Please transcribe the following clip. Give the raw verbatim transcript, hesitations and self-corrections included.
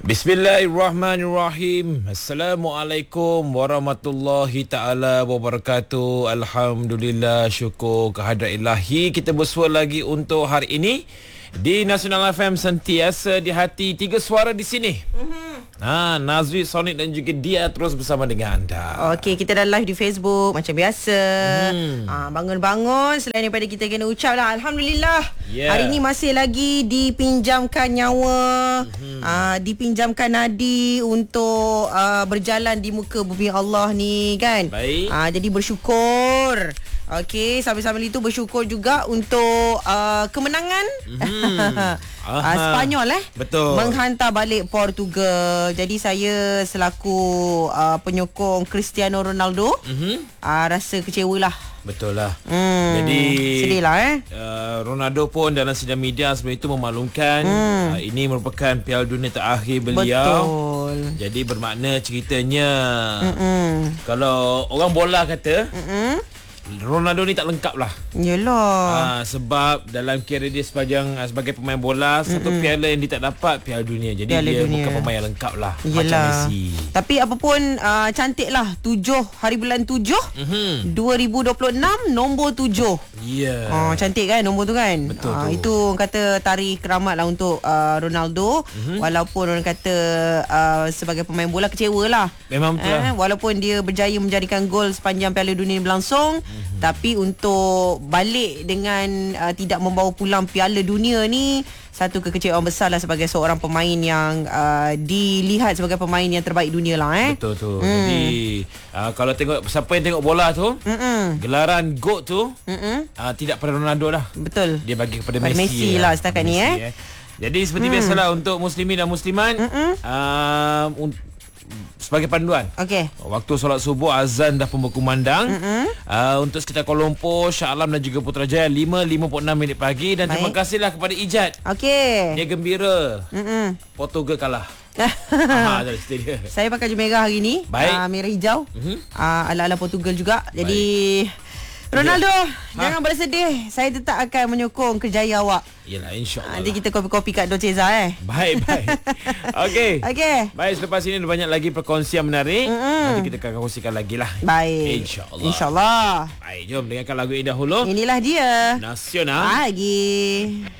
Bismillahirrahmanirrahim. Assalamualaikum warahmatullahi taala wabarakatuh. Alhamdulillah, syukur kehadrat ilahi. Kita bersua lagi untuk hari ini di Nasional F M, sentiasa di hati, tiga suara di sini. Mm-hmm. Ha, Nazri, Sonic dan juga Dia terus bersama dengan anda. Okey, kita dah live di Facebook macam biasa. Hmm. Ha, bangun-bangun selain daripada kita kena ucap lah Alhamdulillah. Yeah. Hari ni masih lagi dipinjamkan nyawa, hmm. ha, dipinjamkan nadi untuk uh, berjalan di muka bumi Allah ni kan. Baik. Ha, jadi bersyukur. Okey, sambil-sambil itu bersyukur juga untuk uh, kemenangan mm-hmm. uh, Spanyol eh Betul. menghantar balik Portugal. Jadi saya selaku uh, penyokong Cristiano Ronaldo mm-hmm. uh, rasa kecewa lah. Betul lah. hmm, Jadi sedih lah eh uh, Ronaldo pun dalam sidang media sebelum itu memaklumkan hmm. uh, ini merupakan Piala Dunia terakhir beliau. Betul. Jadi bermakna ceritanya Mm-mm. kalau orang bola kata Mm-mm. Ronaldo ni tak lengkap lah. Yelah. Ha, sebab dalam karier dia sepanjang sebagai pemain bola, mm-mm. satu piala yang dia tak dapat, Piala Dunia. Jadi piala dia dunia. Bukan pemain yang lengkap lah. Yelah. Macam Messi. Tapi apapun uh, cantik lah tujuh hari bulan tujuh mm-hmm. dua ribu dua puluh enam nombor tujuh. Ya. Yeah. Oh, cantik kan nombor tu kan. Betul uh, tu. Itu orang kata tari keramat lah untuk uh, Ronaldo. Mm-hmm. Walaupun orang kata uh, sebagai pemain bola kecewa lah. Memang betul eh, lah. Walaupun dia berjaya menjadikan gol sepanjang Piala Dunia berlangsung. Mm-hmm. Tapi untuk balik dengan uh, tidak membawa pulang Piala Dunia ni satu kekecewaan besar lah sebagai seorang pemain yang uh, dilihat sebagai pemain yang terbaik dunia lah eh. Betul tu. Hmm. Jadi uh, kalau tengok siapa yang tengok bola tu, Mm-mm. gelaran GOAT tu uh, tidak pada Ronaldo dah. Betul. Dia bagi kepada pada Messi, Messi lah setakat Messi, ni eh. eh. Jadi seperti hmm. biasalah untuk muslimin dan muslimat, uh, un- sebagai panduan. Okey. Waktu solat subuh azan dah pun berkumandang. Mm-hmm. Uh, untuk sekitar Kuala Lumpur, Shah Alam dan juga Putrajaya lima lima puluh enam minit pagi. Dan Baik. terima kasihlah kepada Ijat. Okey. Dia gembira. Mm-hmm. Portugal kalah. Aha, dia. Saya pakai baju merah hari ni. Baik. Uh, merah hijau. Mm-hmm. Uh, ala-ala Portugal juga. Baik. Jadi Ronaldo, ha? jangan bersedih. Saya tetap akan menyokong kerjaya awak. Yalah, insya-Allah. Nanti kita kopi-kopi kat Doceza eh. Baik, baik. Okey. Okey. Baik, selepas ini ada banyak lagi perkongsian menarik. Mm-hmm. Nanti kita akan kongsikan lagi lah. Baik. Insya-Allah. Insya-Allah. Baik, jom dengarkan lagu ini dahulu. Inilah dia. Nasional Pagi.